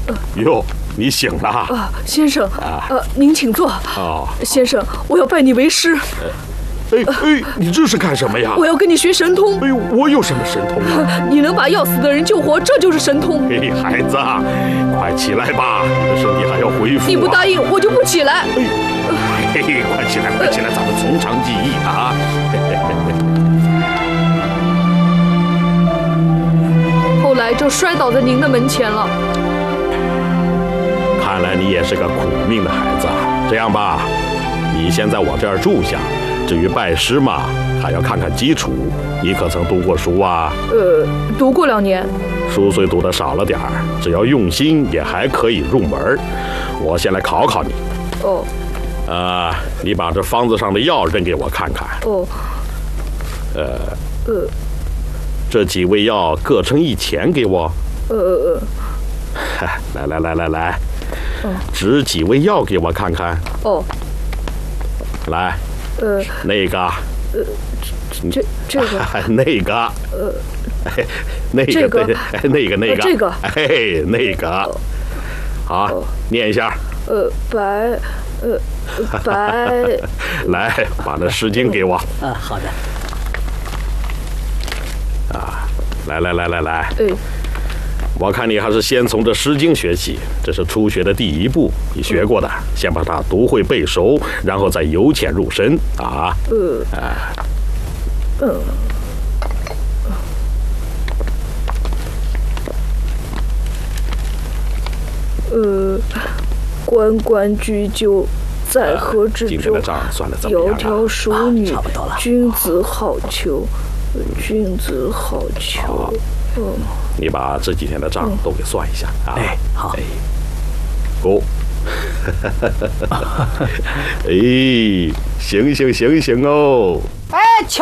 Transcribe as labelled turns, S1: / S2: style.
S1: 哟，你醒了？
S2: 先生，您请坐。先生，我要拜你为师。
S1: 你这是干什么呀？
S2: 我要跟你学神通。
S1: 哎呦，我有什么神通啊？
S2: 你能把要死的人救活，这就是神通。
S1: 孩子，快起来吧，你的身体还要恢复。
S2: 你不答应，我就不起来。
S1: 快起来，快起来，咱们从长计议啊！
S2: 后来就摔倒在您的门前了。
S1: 看来你也是个苦命的孩子。这样吧，你先在我这儿住下。至于拜师嘛，还要看看基础。你可曾读过书啊？
S2: 读过2年。
S1: 书虽读得少了点儿，只要用心，也还可以入门。我先来考考你。你把这方子上的药扔给我看看。这几味药各称1钱给我。来，指几味药给我看看。来，那个，
S2: 这个，
S1: 那个，那个，
S2: 这个，
S1: 那个，
S2: 这个，
S1: 那个，好，念一下。
S2: 白，
S1: 来，把那诗经给我。
S3: 好的。
S1: 来。我看你还是先从这《诗经》学起，这是初学的第一步，你学过的，先把它读会背熟，然后再由浅入深啊。
S2: 关关雎鸠，在河之洲。
S1: 今天的账算得怎么样？
S2: 窈窕淑女，
S3: 差不多了。
S2: 君子好逑，君子好逑。
S1: 你把这几天的账都给算一下啊。
S3: 好。
S1: go。行哦。